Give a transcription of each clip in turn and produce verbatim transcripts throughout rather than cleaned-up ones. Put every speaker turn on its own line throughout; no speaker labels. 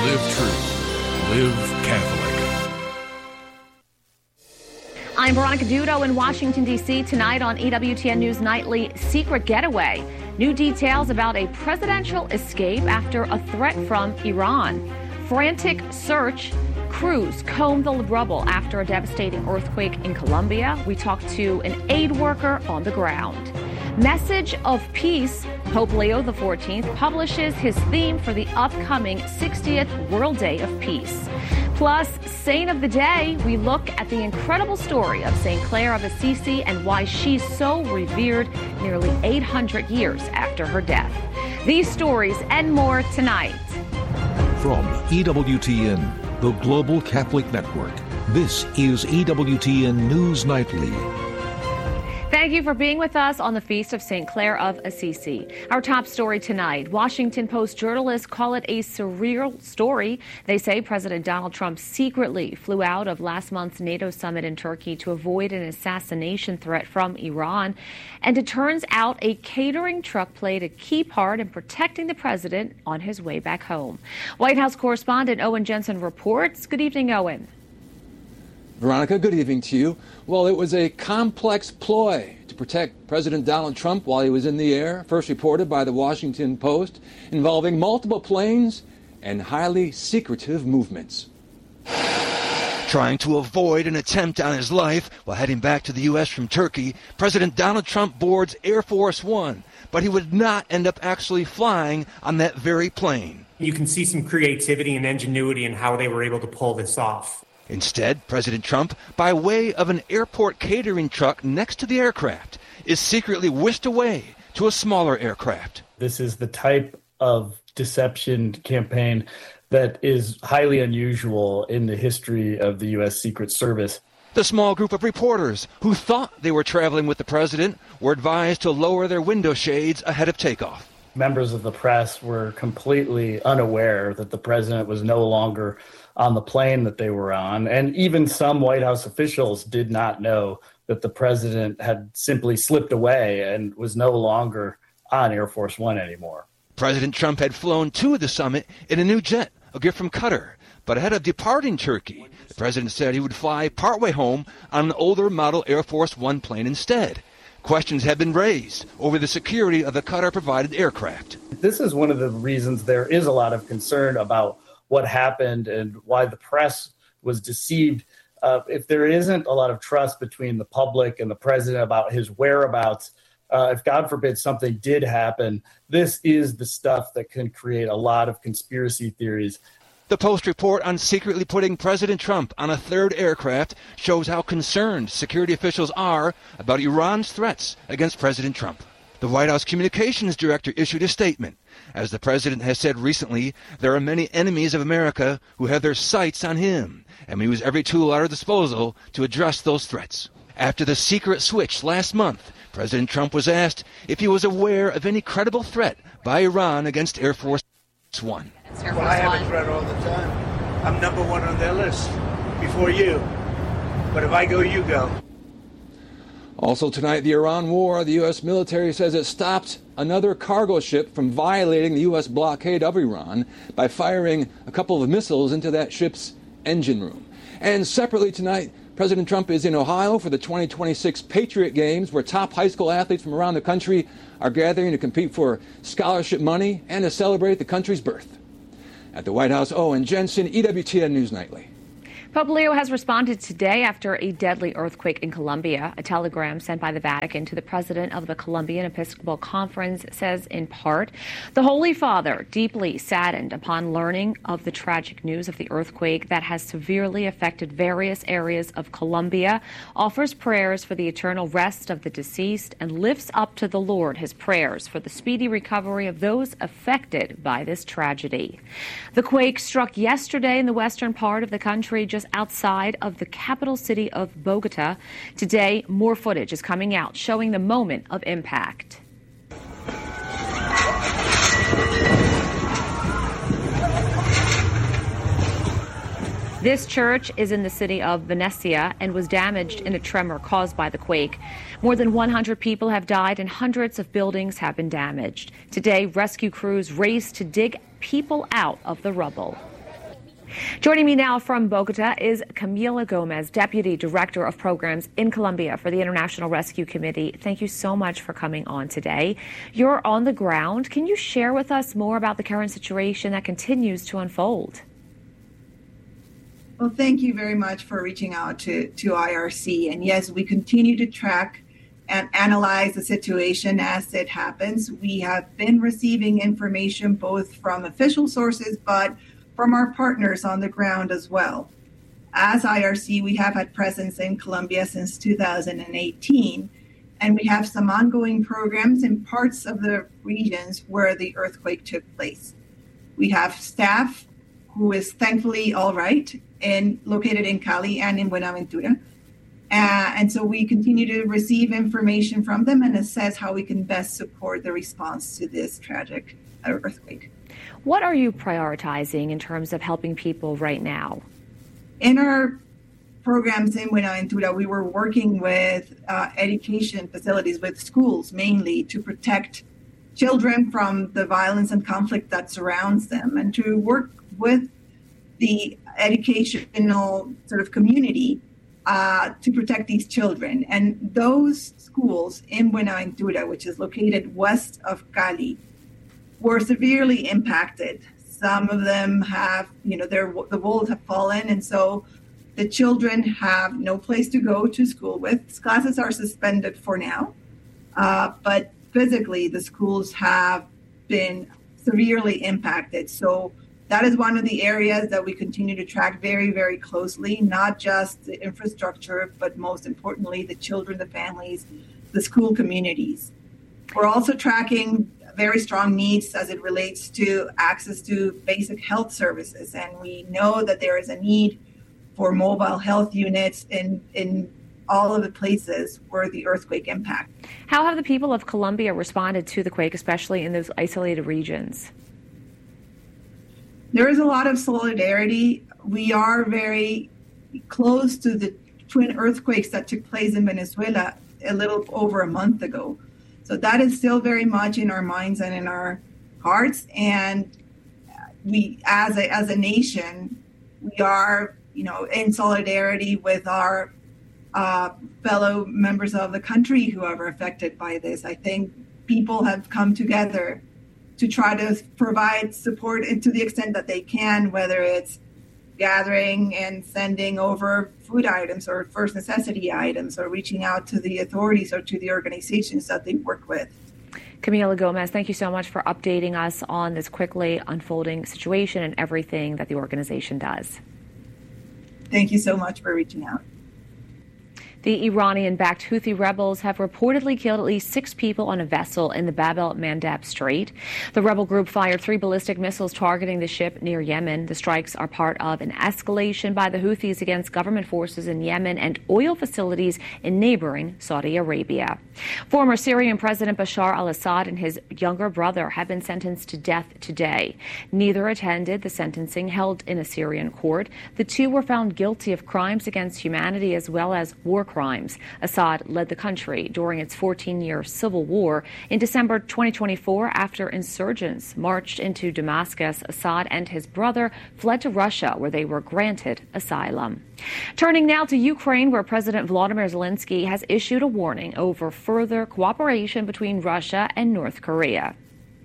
Live true. Live Catholic.
I'm Veronica Dudo in Washington, D C Tonight on E W T N News Nightly, Secret Getaway. New details about a presidential escape after a threat from Iran. Frantic search. Crews combed the rubble after a devastating earthquake in Colombia. We talked to an aid worker on the ground. Message of Peace. Pope Leo the fourteenth publishes his theme for the upcoming sixtieth World Day of Peace. Plus, Saint of the Day, we look at the incredible story of Saint Clare of Assisi and why she's so revered nearly eight hundred years after her death. These stories and more tonight.
From E W T N, the Global Catholic Network, this is E W T N News Nightly.
Thank you for being with us on the Feast of Saint Clare of Assisi. Our top story tonight, Washington Post journalists call it a surreal story. They say President Donald Trump secretly flew out of last month's NATO summit in Turkey to avoid an assassination threat from Iran. And it turns out a catering truck played a key part in protecting the president on his way back home. White House correspondent Owen Jensen reports. Good evening, Owen.
Veronica, good evening to you. Well, it was a complex ploy to protect President Donald Trump while he was in the air, first reported by the Washington Post, involving multiple planes and highly secretive movements.
Trying to avoid an attempt on his life while heading back to the U S from Turkey, President Donald Trump boards Air Force One, but he would not end up actually flying on that very plane.
You can see some creativity and ingenuity in how they were able to pull this off.
Instead, President Trump, by way of an airport catering truck next to the aircraft, is secretly whisked away to a smaller aircraft.
This is the type of deception campaign that is highly unusual in the history of the U S Secret Service.
The small group of reporters who thought they were traveling with the president were advised to lower their window shades ahead of takeoff.
Members of the press were completely unaware that the president was no longer on the plane that they were on. And even some White House officials did not know that the president had simply slipped away and was no longer on Air Force One anymore.
President Trump had flown to the summit in a new jet, a gift from Qatar. But ahead of departing Turkey, the president said he would fly partway home on an older model Air Force One plane instead. Questions have been raised over the security of the Qatar-provided aircraft.
This is one of the reasons there is a lot of concern about what happened and why the press was deceived. Uh, if there isn't a lot of trust between the public and the president about his whereabouts, uh, if God forbid something did happen, this is the stuff that can create a lot of conspiracy theories.
The Post report on secretly putting President Trump on a third aircraft shows how concerned security officials are about Iran's threats against President Trump. The White House communications director issued a statement. As the president has said recently, there are many enemies of America who have their sights on him, and we use every tool at our disposal to address those threats. After the secret switch last month, President Trump was asked if he was aware of any credible threat by Iran against Air Force One.
Well, I have a threat all the time. I'm number one on their list before you. But if I go, you go.
Also tonight, the Iran war. The U S military says it stopped another cargo ship from violating the U S blockade of Iran by firing a couple of missiles into that ship's engine room. And separately tonight, President Trump is in Ohio for the twenty twenty-six Patriot Games, where top high school athletes from around the country are gathering to compete for scholarship money and to celebrate the country's birth. At the White House, Owen Jensen, E W T N News Nightly.
Pope Leo has responded today after a deadly earthquake in Colombia. A telegram sent by the Vatican to the president of the Colombian Episcopal Conference says, in part, the Holy Father, deeply saddened upon learning of the tragic news of the earthquake that has severely affected various areas of Colombia, offers prayers for the eternal rest of the deceased and lifts up to the Lord his prayers for the speedy recovery of those affected by this tragedy. The quake struck yesterday in the western part of the country, just outside of the capital city of Bogota. Today, more footage is coming out showing the moment of impact. This church is in the city of Venecia and was damaged in a tremor caused by the quake. More than one hundred people have died and hundreds of buildings have been damaged. Today, rescue crews race to dig people out of the rubble. Joining me now from Bogota is Camila Gomez, Deputy Director of Programs in Colombia for the International Rescue Committee. Thank you so much for coming on today. You're on the ground. Can you share with us more about the current situation that continues to unfold?
Well, thank you very much for reaching out to, to I R C. And yes, we continue to track and analyze the situation as it happens. We have been receiving information both from official sources, but from our partners on the ground as well. As I R C, we have had presence in Colombia since two thousand eighteen, and we have some ongoing programs in parts of the regions where the earthquake took place. We have staff who is thankfully all right and located in Cali and in Buenaventura. Uh, and so we continue to receive information from them and assess how we can best support the response to this tragic earthquake.
What are you prioritizing in terms of helping people right now?
In our programs in Buenaventura, we were working with uh, education facilities, with schools mainly, to protect children from the violence and conflict that surrounds them, and to work with the educational sort of community uh, to protect these children. And those schools in Buenaventura, which is located west of Cali, were severely impacted. Some of them have, you know, their the walls have fallen, and so the children have no place to go to school with. Classes are suspended for now, uh, but physically the schools have been severely impacted. So that is one of the areas that we continue to track very, very closely, not just the infrastructure, but most importantly, the children, the families, the school communities. We're also tracking very strong needs as it relates to access to basic health services. And we know that there is a need for mobile health units in, in all of the places where the earthquake impacted.
How have the people of Colombia responded to the quake, especially in those isolated regions?
There is a lot of solidarity. We are very close to the twin earthquakes that took place in Venezuela a little over a month ago. So that is still very much in our minds and in our hearts. And we, as a as a nation, we are, you know, in solidarity with our uh, fellow members of the country who are affected by this. I think people have come together to try to provide support to the extent that they can, whether it's gathering and sending over food items or first necessity items, or reaching out to the authorities or to the organizations that they work with.
Camila Gomez, thank you so much for updating us on this quickly unfolding situation and everything that the organization does.
Thank you so much for reaching out.
The Iranian-backed Houthi rebels have reportedly killed at least six people on a vessel in the Bab el-Mandeb Strait. The rebel group fired three ballistic missiles targeting the ship near Yemen. The strikes are part of an escalation by the Houthis against government forces in Yemen and oil facilities in neighboring Saudi Arabia. Former Syrian President Bashar al-Assad and his younger brother have been sentenced to death today. Neither attended the sentencing held in a Syrian court. The two were found guilty of crimes against humanity as well as war crimes. crimes. Assad led the country during its fourteen-year civil war. In December twenty twenty-four, after insurgents marched into Damascus, Assad and his brother fled to Russia, where they were granted asylum. Turning now to Ukraine, where President Volodymyr Zelensky has issued a warning over further cooperation between Russia and North Korea.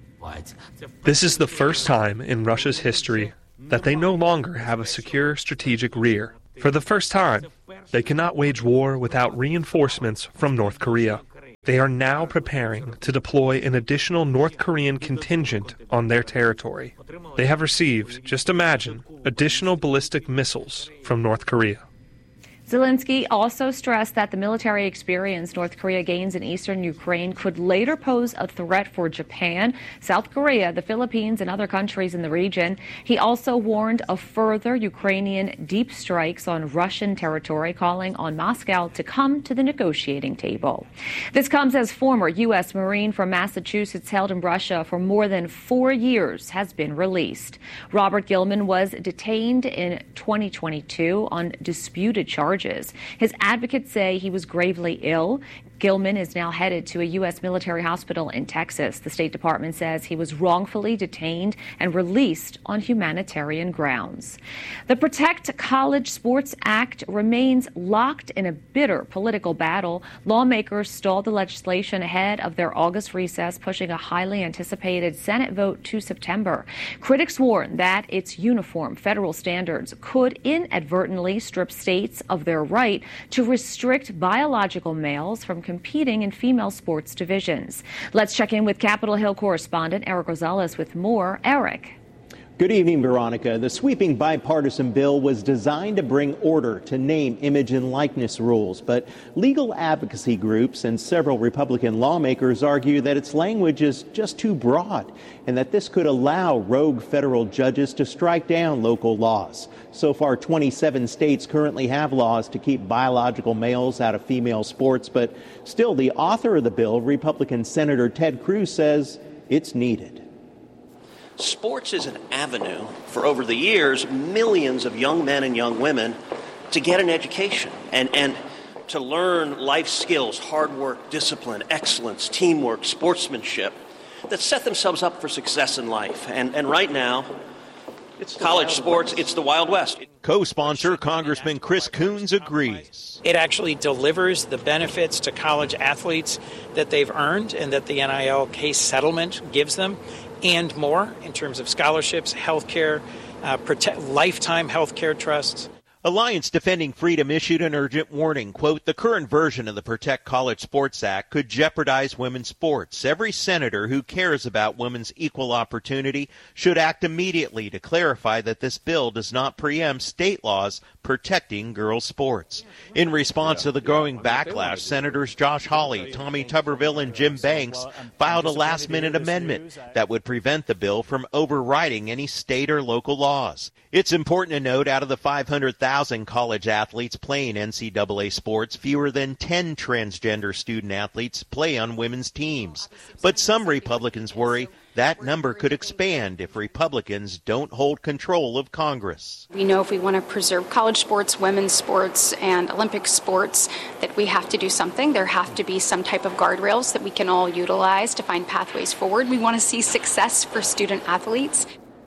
This is the first time in Russia's history that they no longer have a secure strategic rear. For the first time, they cannot wage war without reinforcements from North Korea. They are now preparing to deploy an additional North Korean contingent on their territory. They have received, just imagine, additional ballistic missiles from North Korea.
Zelensky also stressed that the military experience North Korea gains in eastern Ukraine could later pose a threat for Japan, South Korea, the Philippines, and other countries in the region. He also warned of further Ukrainian deep strikes on Russian territory, calling on Moscow to come to the negotiating table. This comes as former U S Marine from Massachusetts held in Russia for more than four years has been released. Robert Gilman was detained in twenty twenty-two on disputed charges. His advocates say he was gravely ill Gilman is now headed to a U S military hospital in Texas. The State Department says he was wrongfully detained and released on humanitarian grounds. The Protect College Sports Act remains locked in a bitter political battle. Lawmakers stalled the legislation ahead of their August recess, pushing a highly anticipated Senate vote to September. Critics warn that its uniform federal standards could inadvertently strip states of their right to restrict biological males from competing in female sports divisions. Let's check in with Capitol Hill correspondent Eric Rosales with more. Eric.
Good evening, Veronica. The sweeping bipartisan bill was designed to bring order to name, image, and likeness rules, but legal advocacy groups and several Republican lawmakers argue that its language is just too broad and that this could allow rogue federal judges to strike down local laws. So far, twenty-seven states currently have laws to keep biological males out of female sports, but still the author of the bill, Republican Senator Ted Cruz, says it's needed.
Sports is an avenue for, over the years, millions of young men and young women to get an education and, and to learn life skills, hard work, discipline, excellence, teamwork, sportsmanship that set themselves up for success in life. And, and right now, it's college sports, it's the Wild West.
Co-sponsor Congressman Chris Coons agrees.
It actually delivers the benefits to college athletes that they've earned and that the N I L case settlement gives them, and more in terms of scholarships, health care, uh, protect, lifetime health care trusts.
Alliance Defending Freedom issued an urgent warning. Quote, the current version of the Protect College Sports Act could jeopardize women's sports. Every senator who cares about women's equal opportunity should act immediately to clarify that this bill does not preempt state laws protecting girls' sports. In response to the growing backlash, Senators Josh Hawley, Tommy Tuberville, and Jim Banks filed a last-minute amendment that would prevent the bill from overriding any state or local laws. It's important to note, out of the five hundred thousand college athletes playing N C double A sports, fewer than ten transgender student athletes play on women's teams. But some Republicans worry that number could expand if Republicans don't hold control of Congress.
We know if we want to preserve college sports, women's sports, and Olympic sports, that we have to do something. There have to be some type of guardrails that we can all utilize to find pathways forward. We want to see success for student athletes.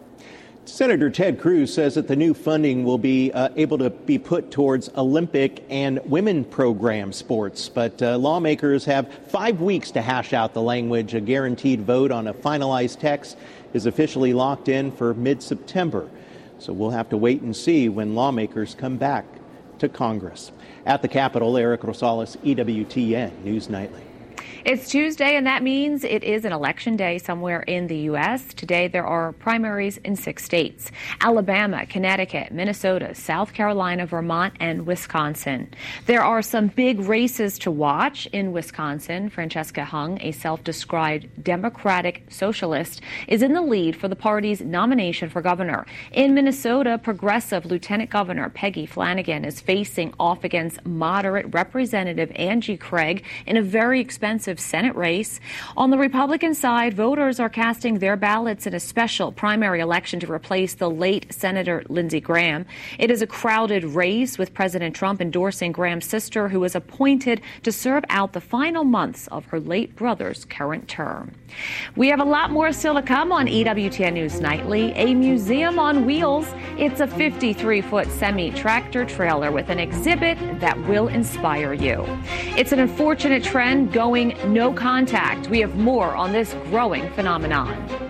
Senator Ted Cruz says that the new funding will be uh, able to be put towards Olympic and women program sports. But uh, lawmakers have five weeks to hash out the language. A guaranteed vote on a finalized text is officially locked in for mid-September. So we'll have to wait and see when lawmakers come back to Congress. At the Capitol, Eric Rosales, E W T N News Nightly.
It's Tuesday, and that means it is an election day somewhere in the U S Today, there are primaries in six states: Alabama, Connecticut, Minnesota, South Carolina, Vermont, and Wisconsin. There are some big races to watch. In Wisconsin, Francesca Hung, a self-described Democratic socialist, is in the lead for the party's nomination for governor. In Minnesota, progressive Lieutenant Governor Peggy Flanagan is facing off against moderate Representative Angie Craig in a very expensive Senate race. On the Republican side, voters are casting their ballots in a special primary election to replace the late Senator Lindsey Graham. It is a crowded race, with President Trump endorsing Graham's sister, who was appointed to serve out the final months of her late brother's current term. We have a lot more still to come on E W T N News Nightly. A museum on wheels. It's a fifty-three foot semi-tractor trailer with an exhibit that will inspire you. It's an unfortunate trend going no contact. We have more on this growing phenomenon.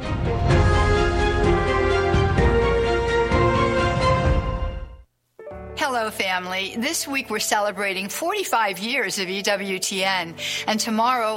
Hello, family. This week we're celebrating forty-five years of E W T N, and tomorrow